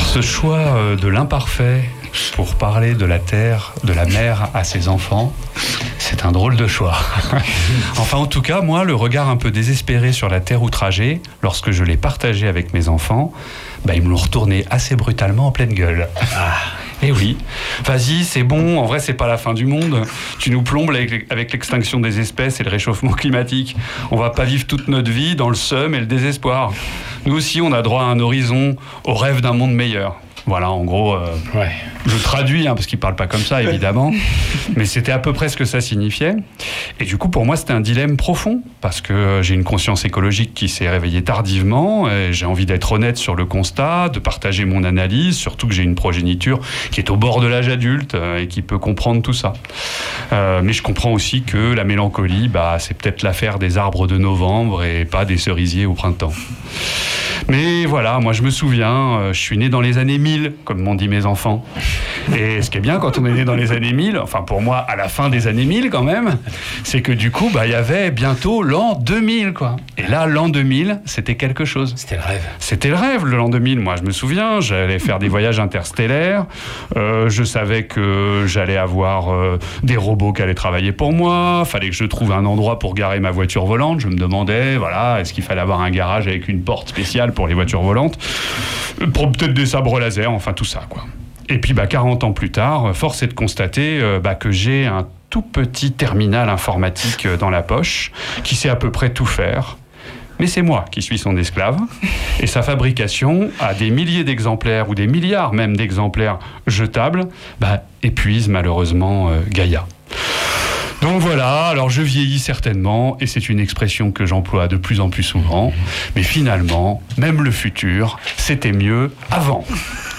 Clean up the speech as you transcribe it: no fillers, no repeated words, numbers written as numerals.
Ce choix de l'imparfait pour parler de la terre, de la mer à ses enfants, c'est un drôle de choix. Enfin, en tout cas, moi, le regard un peu désespéré sur la terre outragée, lorsque je l'ai partagé avec mes enfants, ils me l'ont retourné assez brutalement en pleine gueule. Eh oui, vas-y, c'est bon, en vrai, c'est pas la fin du monde. Tu nous plombes avec l'extinction des espèces et le réchauffement climatique. On va pas vivre toute notre vie dans le seum et le désespoir. Nous aussi, on a droit à un horizon, au rêve d'un monde meilleur. Voilà, en gros, je traduis, parce qu'il ne parle pas comme ça, évidemment, mais c'était à peu près ce que ça signifiait. Et du coup, pour moi, c'était un dilemme profond, parce que j'ai une conscience écologique qui s'est réveillée tardivement, et j'ai envie d'être honnête sur le constat, de partager mon analyse, surtout que j'ai une progéniture qui est au bord de l'âge adulte et qui peut comprendre tout ça. Mais je comprends aussi que la mélancolie, c'est peut-être l'affaire des arbres de novembre et pas des cerisiers au printemps. Mais voilà, moi je me souviens, je suis né dans les années 1000, comme m'ont dit mes enfants. Et ce qui est bien quand on est né dans les années 1000, enfin pour moi à la fin des années 1000 quand même, c'est que du coup, il y avait bientôt l'an 2000, quoi. Et là, l'an 2000, c'était quelque chose. C'était le rêve. C'était le rêve, le l'an 2000. Moi, je me souviens, j'allais faire des voyages interstellaires, je savais que j'allais avoir des robots qui allaient travailler pour moi, fallait que je trouve un endroit pour garer ma voiture volante. Je me demandais, est-ce qu'il fallait avoir un garage avec une porte spéciale pour les voitures volantes, pour peut-être des sabres laser, enfin tout ça, quoi. Et puis 40 ans plus tard, force est de constater que j'ai un tout petit terminal informatique dans la poche qui sait à peu près tout faire. Mais c'est moi qui suis son esclave. Et sa fabrication à des milliers d'exemplaires ou des milliards même d'exemplaires jetables épuise malheureusement Gaïa. Donc voilà, alors je vieillis certainement, et c'est une expression que j'emploie de plus en plus souvent, mais finalement, même le futur, c'était mieux avant.